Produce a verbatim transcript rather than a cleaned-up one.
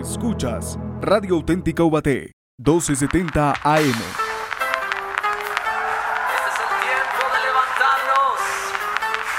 Escuchas Radio Auténtica Ubaté, doce setenta A M. Este es el tiempo de levantarnos